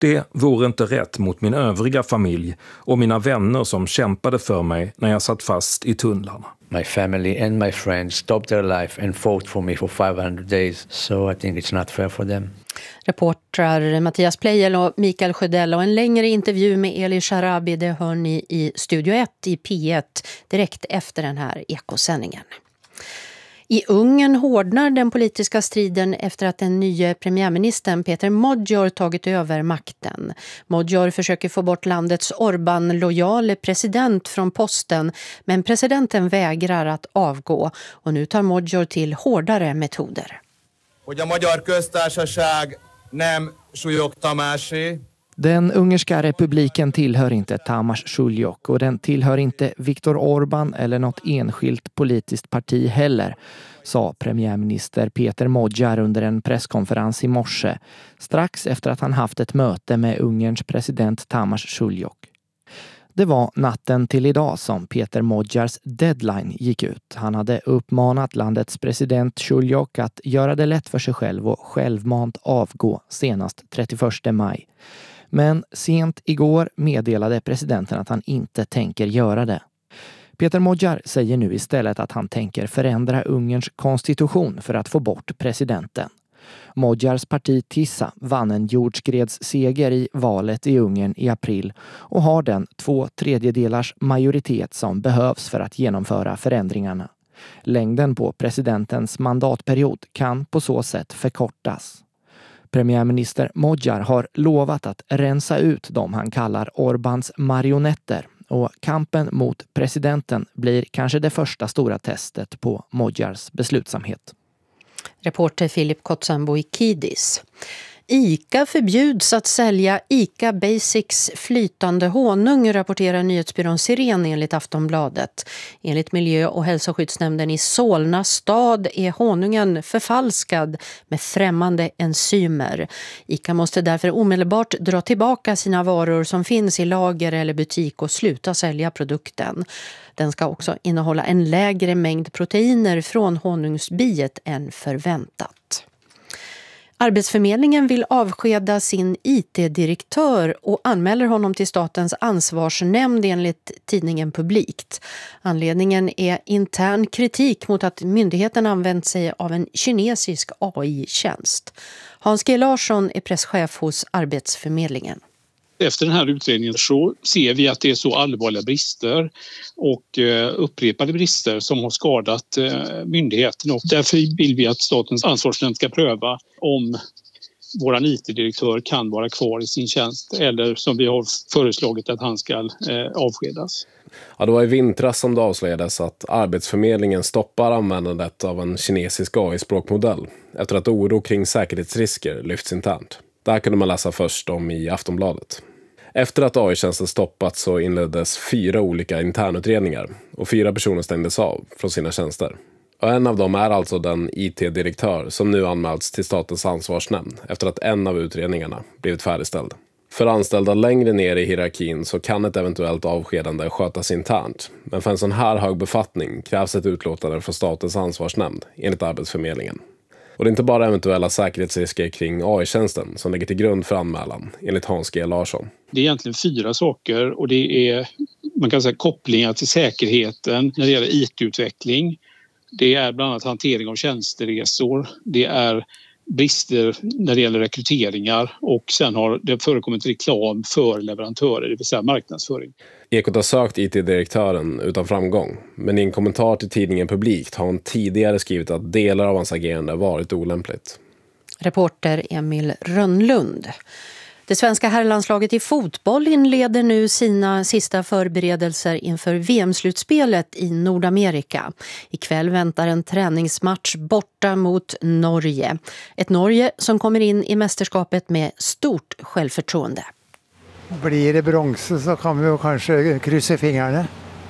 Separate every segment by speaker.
Speaker 1: Det vore inte rätt mot min övriga familj och mina vänner som kämpade för mig när jag satt fast i tunnlarna.
Speaker 2: My family and my friends stopped their life and fought for me for 500 days, so I think it's not fair for them.
Speaker 3: Reportrar Mattias Pleijel och Mikael Sjödell, och en längre intervju med Eli Sharabi, det hör ni i Studio 1 i P1 direkt efter den här ekosändningen. I Ungern hårdnar den politiska striden efter att den nya premiärministern Peter Magyar tagit över makten. Magyar försöker få bort landets Orbán-lojale president från posten, men presidenten vägrar att avgå och nu tar Magyar till hårdare metoder.
Speaker 4: Den ungerska republiken tillhör inte Tamás Suljok och den tillhör inte Viktor Orbán eller något enskilt politiskt parti heller, sa premiärminister Peter Magyar under en presskonferens i morse, strax efter att han haft ett möte med Ungerns president Tamás Suljok. Det var natten till idag som Peter Magyars deadline gick ut. Han hade uppmanat landets president Suljok att göra det lätt för sig själv och självmant avgå senast 31 maj. Men sent igår meddelade presidenten att han inte tänker göra det. Peter Magyar säger nu istället att han tänker förändra Ungerns konstitution för att få bort presidenten. Magyars parti Tissa vann en jordskredsseger i valet i Ungern i april och har den 2/3 majoritet som behövs för att genomföra förändringarna. Längden på presidentens mandatperiod kan på så sätt förkortas. Premiärminister Magyar har lovat att rensa ut de han kallar Orbáns marionetter, och kampen mot presidenten blir kanske det första stora testet på Magyars beslutsamhet.
Speaker 3: Reporter Filip Kotsanboikidis. ICA förbjuds att sälja ICA Basics flytande honung, rapporterar nyhetsbyrån Siren enligt Aftonbladet. Enligt miljö- och hälsoskyddsnämnden i Solna stad är honungen förfalskad med främmande enzymer. ICA måste därför omedelbart dra tillbaka sina varor som finns i lager eller butik och sluta sälja produkten. Den ska också innehålla en lägre mängd proteiner från honungsbiet än förväntat. Arbetsförmedlingen vill avskeda sin IT-direktör och anmäler honom till statens ansvarsnämnd enligt tidningen Publikt. Anledningen är intern kritik mot att myndigheten använt sig av en kinesisk AI-tjänst. Hans G. Larsson är presschef hos Arbetsförmedlingen.
Speaker 5: Efter den här utredningen så ser vi att det är så allvarliga brister och upprepade brister som har skadat myndigheten, och därför vill vi att statens ansvarsnämnd ska pröva om våran IT-direktör kan vara kvar i sin tjänst eller som vi har föreslagit att han ska avskedas.
Speaker 6: Ja, det var i vintras som det avslöjades att Arbetsförmedlingen stoppar användandet av en kinesisk AI-språkmodell efter att oro kring säkerhetsrisker lyfts internt. Det här kunde man läsa först om i Aftonbladet. Efter att AI-tjänsten stoppats så inleddes 4 olika internutredningar och 4 personer stängdes av från sina tjänster. Och en av dem är alltså den IT-direktör som nu anmälts till statens ansvarsnämnd efter att en av utredningarna blivit färdigställd. För anställda längre ner i hierarkin så kan ett eventuellt avskedande skötas internt, men för en sån här hög befattning krävs ett utlåtande från statens ansvarsnämnd enligt Arbetsförmedlingen. Och det är inte bara eventuella säkerhetsrisker kring AI-tjänsten som ligger till grund för anmälan, enligt Hans G. Larsson.
Speaker 5: Det är egentligen 4 saker, och det är, man kan säga, kopplingar till säkerheten när det gäller IT-utveckling. Det är bland annat hantering av tjänsteresor. Det är brister när det gäller rekryteringar, och sen har det förekommit reklam för leverantörer, det vill säga marknadsföring.
Speaker 6: Ekot har sökt IT-direktören utan framgång, men i en kommentar till tidningen Publikt har hon tidigare skrivit att delar av hans agerande varit olämpligt.
Speaker 3: Reporter Emil Rönnlund. Det svenska herrlandslaget i fotboll inleder nu sina sista förberedelser inför VM-slutspelet i Nordamerika. Ikväll väntar en träningsmatch borta mot Norge. Ett Norge som kommer in i mästerskapet med stort självförtroende.
Speaker 7: Blir det brons så kan vi ju kanske kryssa fingrarna.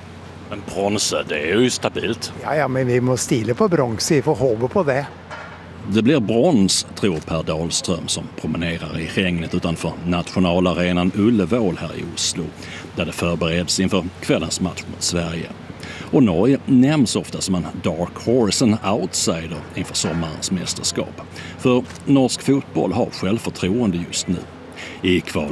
Speaker 8: Men brons, det är ju stabilt.
Speaker 7: Ja, men vi måste stila på brons, vi får hålla på det.
Speaker 8: Det blir brons, tror Per Dahlström som promenerar i regnet utanför nationalarenan Ullevål här i Oslo, där det förbereds inför kvällens match mot Sverige. Och Norge nämns ofta som en dark horse, en outsider inför sommarens mästerskap. För norsk fotboll har självförtroende just nu. i kval